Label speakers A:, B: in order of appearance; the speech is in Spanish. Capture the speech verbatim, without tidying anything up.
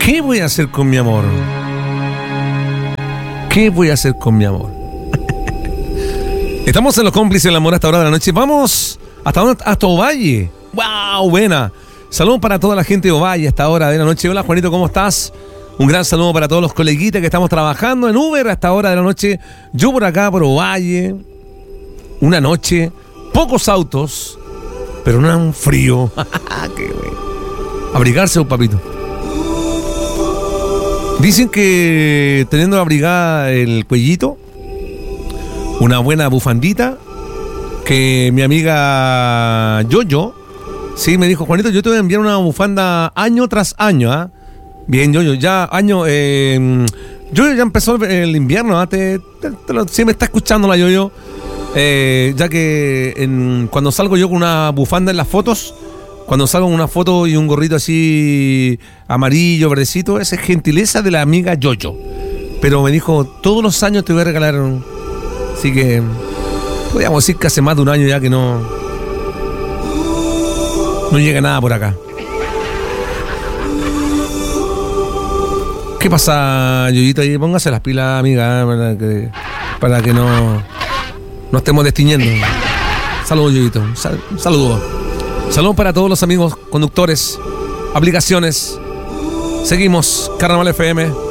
A: ¿Qué voy a hacer con mi amor? ¿Qué voy a hacer con mi amor? Estamos en Los Cómplices del Amor hasta hora de la noche. Vamos hasta dónde? Hasta Ovalle. ¡Wow! Buena. Saludos para toda la gente de Ovalle hasta hora de la noche. Hola, Juanito, ¿cómo estás? Un gran saludo para todos los coleguitas que estamos trabajando en Uber hasta hora de la noche. Yo por acá, por Ovalle. Una noche. Pocos autos. Pero no era un frío. ¡Qué güey! Abrigarse, un papito. Dicen que teniendo abrigada el cuellito, una buena bufandita, que mi amiga Yoyo, sí, me dijo, Juanito, yo te voy a enviar una bufanda año tras año, ¿ah? ¿eh? Bien, Yoyo, ya año, eh, Yoyo ya empezó el invierno, ¿ah? ¿eh? Te, te, te lo, sí me está escuchando la Yoyo, eh, ya que en, cuando salgo yo con una bufanda en las fotos, cuando salgo con una foto y un gorrito así amarillo, verdecito, esa es gentileza de la amiga Yoyo. Pero me dijo, todos los años te voy a regalar un... Así que podríamos decir que hace más de un año ya que no no llega nada por acá. ¿Qué pasa, Yoyito? Ahí póngase las pilas, amiga, para que, para que no, no estemos destiñendo. Saludos, Yoyito. Sal, saludos. Saludos para todos los amigos conductores, aplicaciones. Seguimos, Carnaval F M.